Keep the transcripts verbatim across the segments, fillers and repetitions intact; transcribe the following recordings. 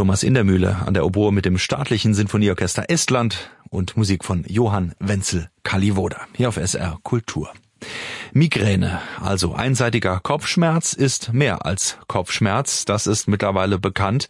Thomas Indermühle an der Oboe mit dem Staatlichen Sinfonieorchester Estland und Musik von Johann Wenzel Kalivoda. Hier auf S R Kultur. Migräne, also einseitiger Kopfschmerz, ist mehr als Kopfschmerz. Das ist mittlerweile bekannt.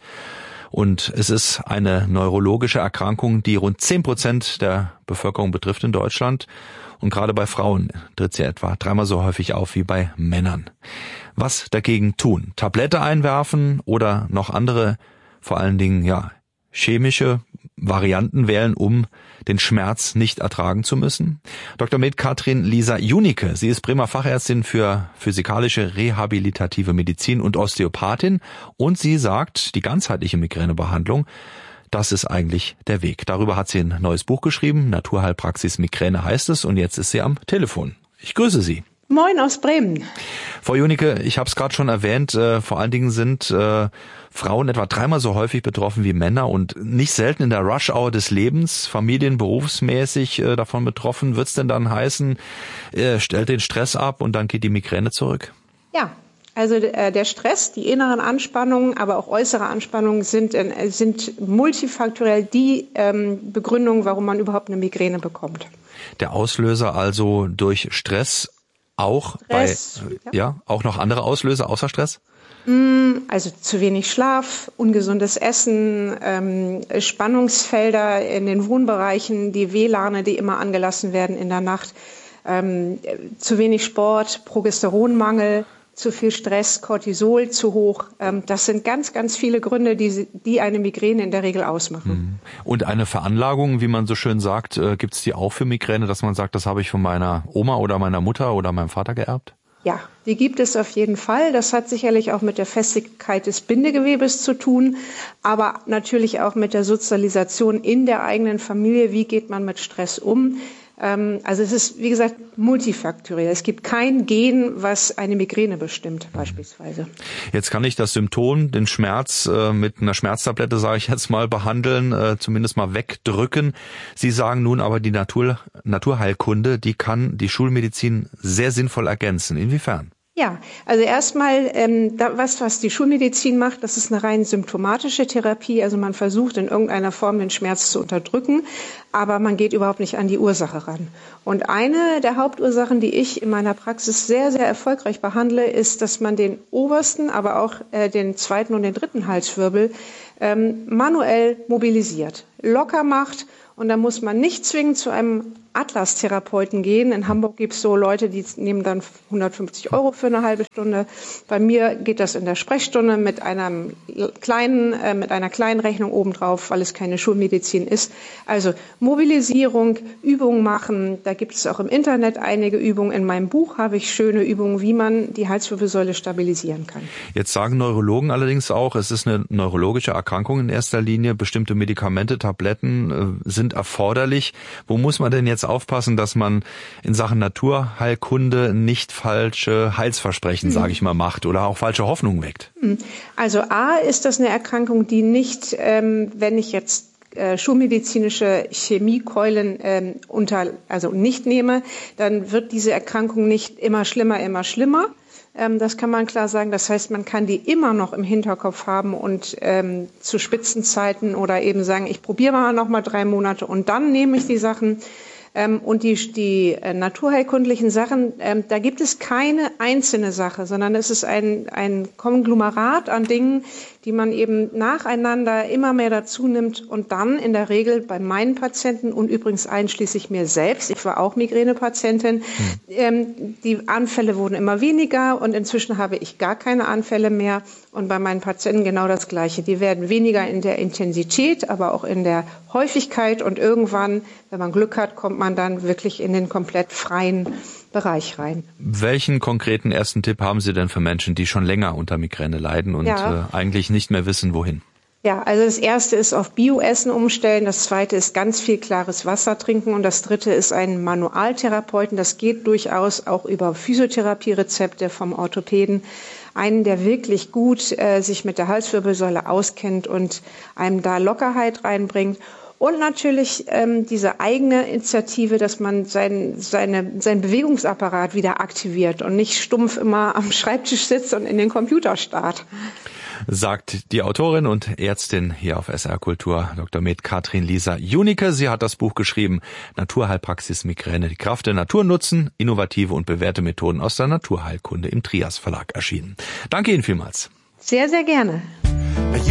Und es ist eine neurologische Erkrankung, die rund zehn Prozent der Bevölkerung betrifft in Deutschland. Und gerade bei Frauen tritt sie etwa dreimal so häufig auf wie bei Männern. Was dagegen tun? Tablette einwerfen oder noch andere, vor allen Dingen ja chemische Varianten wählen, um den Schmerz nicht ertragen zu müssen? Doktor med Katrin Lisa Junicke, sie ist Bremer Fachärztin für physikalische rehabilitative Medizin und Osteopathin und sie sagt, die ganzheitliche Migränebehandlung, das ist eigentlich der Weg. Darüber hat sie ein neues Buch geschrieben, Naturheilpraxis Migräne heißt es, und jetzt ist sie am Telefon. Ich grüße Sie. Moin aus Bremen. Frau Junicke, ich habe es gerade schon erwähnt, äh, vor allen Dingen sind äh, Frauen etwa dreimal so häufig betroffen wie Männer und nicht selten in der Rush-Hour des Lebens, familien-, berufsmäßig äh, davon betroffen. Wird's denn dann heißen, äh, stellt den Stress ab und dann geht die Migräne zurück? Ja, also äh, der Stress, die inneren Anspannungen, aber auch äußere Anspannungen sind, äh, sind multifaktoriell die ähm, Begründung, warum man überhaupt eine Migräne bekommt. Der Auslöser also durch Stress auch Stress, bei, ja. ja, auch noch andere Auslöser außer Stress? Also zu wenig Schlaf, ungesundes Essen, ähm, Spannungsfelder in den Wohnbereichen, die W L A N, die immer angelassen werden in der Nacht, ähm, zu wenig Sport, Progesteronmangel, zu viel Stress, Cortisol zu hoch. Ähm, das sind ganz, ganz viele Gründe, die, die eine Migräne in der Regel ausmachen. Und eine Veranlagung, wie man so schön sagt, äh, gibt es die auch für Migräne, dass man sagt, das habe ich von meiner Oma oder meiner Mutter oder meinem Vater geerbt? Ja, die gibt es auf jeden Fall. Das hat sicherlich auch mit der Festigkeit des Bindegewebes zu tun, aber natürlich auch mit der Sozialisation in der eigenen Familie. Wie geht man mit Stress um? Ähm, also es ist, wie gesagt, multifaktoriell. Es gibt kein Gen, was eine Migräne bestimmt, beispielsweise. Jetzt kann ich das Symptom, den Schmerz, äh, mit einer Schmerztablette, sage ich jetzt mal, behandeln, äh, zumindest mal wegdrücken. Sie sagen nun aber, die Natur, Naturheilkunde, die kann die Schulmedizin sehr sinnvoll ergänzen. Inwiefern? Ja, also erstmal, ähm, da, was, was die Schulmedizin macht, das ist eine rein symptomatische Therapie. Also man versucht in irgendeiner Form den Schmerz zu unterdrücken, aber man geht überhaupt nicht an die Ursache ran. Und eine der Hauptursachen, die ich in meiner Praxis sehr, sehr erfolgreich behandle, ist, dass man den obersten, aber auch äh, den zweiten und den dritten Halswirbel ähm, manuell mobilisiert, locker macht. Und da muss man nicht zwingend zu einem Atlas-Therapeuten gehen. In Hamburg gibt es so Leute, die nehmen dann hundertfünfzig Euro für eine halbe Stunde. Bei mir geht das in der Sprechstunde mit einem kleinen, äh, mit einer kleinen Rechnung obendrauf, weil es keine Schulmedizin ist. Also Mobilisierung, Übungen machen. Da gibt es auch im Internet einige Übungen. In meinem Buch habe ich schöne Übungen, wie man die Halswirbelsäule stabilisieren kann. Jetzt sagen Neurologen allerdings auch, es ist eine neurologische Erkrankung in erster Linie. Bestimmte Medikamente, Tabletten äh, sind erforderlich. Wo muss man denn jetzt aufpassen, dass man in Sachen Naturheilkunde nicht falsche Heilsversprechen, mhm. sage ich mal, macht oder auch falsche Hoffnungen weckt? Also A, ist das eine Erkrankung, die nicht, ähm, wenn ich jetzt äh, schulmedizinische Chemiekeulen ähm, unter, also nicht nehme, dann wird diese Erkrankung nicht immer schlimmer, immer schlimmer. Das kann man klar sagen. Das heißt, man kann die immer noch im Hinterkopf haben und ähm, zu Spitzenzeiten oder eben sagen, ich probiere mal noch mal drei Monate und dann nehme ich die Sachen. Ähm, und die, die äh, naturheilkundlichen Sachen, ähm, da gibt es keine einzelne Sache, sondern es ist ein, ein Konglomerat an Dingen, die man eben nacheinander immer mehr dazu nimmt und dann in der Regel bei meinen Patienten und übrigens einschließlich mir selbst, ich war auch Migränepatientin, mhm. ähm, die Anfälle wurden immer weniger und inzwischen habe ich gar keine Anfälle mehr und bei meinen Patienten genau das Gleiche. Die werden weniger in der Intensität, aber auch in der Häufigkeit und irgendwann, wenn man Glück hat, kommt man dann wirklich in den komplett freien Bereich rein. Welchen konkreten ersten Tipp haben Sie denn für Menschen, die schon länger unter Migräne leiden und ja. äh, eigentlich nicht mehr wissen, wohin? Ja, also das erste ist auf Bioessen umstellen, das zweite ist ganz viel klares Wasser trinken und das dritte ist ein Manualtherapeuten. Das geht durchaus auch über Physiotherapie-Rezepte vom Orthopäden. Einen, der wirklich gut äh, sich mit der Halswirbelsäule auskennt und einem da Lockerheit reinbringt. Und natürlich ähm, diese eigene Initiative, dass man sein, seine, seinen Bewegungsapparat wieder aktiviert und nicht stumpf immer am Schreibtisch sitzt und in den Computer starrt. sagt die Autorin und Ärztin hier auf S R Kultur, Doktor med Katrin Lisa Junicke. Sie hat das Buch geschrieben, Naturheilpraxis Migräne, die Kraft der Natur nutzen, innovative und bewährte Methoden aus der Naturheilkunde, im Trias Verlag erschienen. Danke Ihnen vielmals. Sehr, sehr gerne.